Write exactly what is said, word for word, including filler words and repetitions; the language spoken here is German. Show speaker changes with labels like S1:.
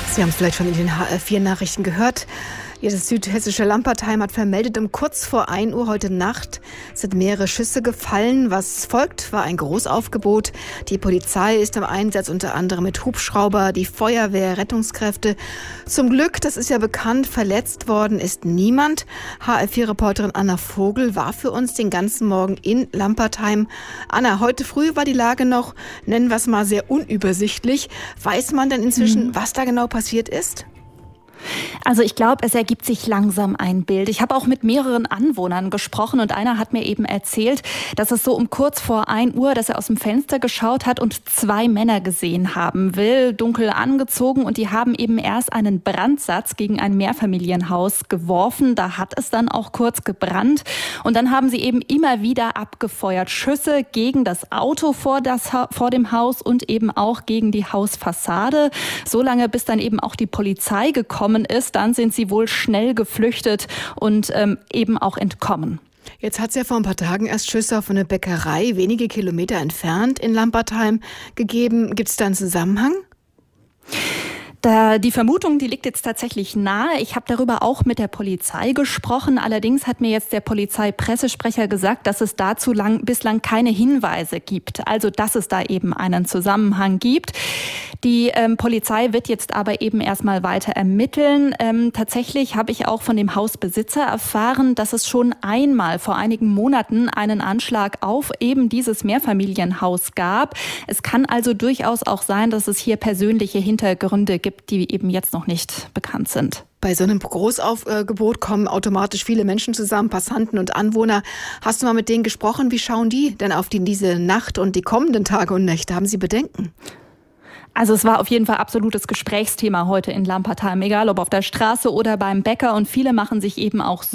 S1: Sie haben es vielleicht schon in den H R vier Nachrichten gehört. Das südhessische Lampertheim hat vermeldet, um kurz vor ein Uhr heute Nacht sind mehrere Schüsse gefallen. Was folgt, war ein Großaufgebot. Die Polizei ist im Einsatz, unter anderem mit Hubschrauber, die Feuerwehr, Rettungskräfte. Zum Glück, das ist ja bekannt, verletzt worden ist niemand. H R vier Reporterin Anna Vogel war für uns den ganzen Morgen in Lampertheim. Anna, heute früh war die Lage noch, nennen wir es mal, sehr unübersichtlich. Weiß man denn inzwischen, mhm. was da genau passiert ist?
S2: Also ich glaube, es ergibt sich langsam ein Bild. Ich habe auch mit mehreren Anwohnern gesprochen und einer hat mir eben erzählt, dass es so um kurz vor ein Uhr, dass er aus dem Fenster geschaut hat und zwei Männer gesehen haben will, dunkel angezogen, und die haben eben erst einen Brandsatz gegen ein Mehrfamilienhaus geworfen. Da hat es dann auch kurz gebrannt und dann haben sie eben immer wieder abgefeuert. Schüsse gegen das Auto vor, das, vor dem Haus und eben auch gegen die Hausfassade. So lange, bis dann eben auch die Polizei gekommen ist, dann sind sie wohl schnell geflüchtet und ähm, eben auch entkommen.
S1: Jetzt hat es ja vor ein paar Tagen erst Schüsse auf eine Bäckerei wenige Kilometer entfernt in Lampertheim gegeben. Gibt es da einen Zusammenhang?
S2: Da, die Vermutung, die liegt jetzt tatsächlich nahe. Ich habe darüber auch mit der Polizei gesprochen. Allerdings hat mir jetzt der Polizeipressesprecher gesagt, dass es dazu lang, bislang keine Hinweise gibt. Also, dass es da eben einen Zusammenhang gibt. Die ähm, Polizei wird jetzt aber eben erstmal weiter ermitteln. Ähm, tatsächlich habe ich auch von dem Hausbesitzer erfahren, dass es schon einmal vor einigen Monaten einen Anschlag auf eben dieses Mehrfamilienhaus gab. Es kann also durchaus auch sein, dass es hier persönliche Hintergründe gibt, die eben jetzt noch nicht bekannt sind.
S1: Bei so einem Großaufgebot kommen automatisch viele Menschen zusammen, Passanten und Anwohner. Hast du mal mit denen gesprochen? Wie schauen die denn auf die, diese Nacht und die kommenden Tage und Nächte? Haben sie Bedenken?
S2: Also es war auf jeden Fall absolutes Gesprächsthema heute in Lampertheim, egal ob auf der Straße oder beim Bäcker. Und viele machen sich eben auch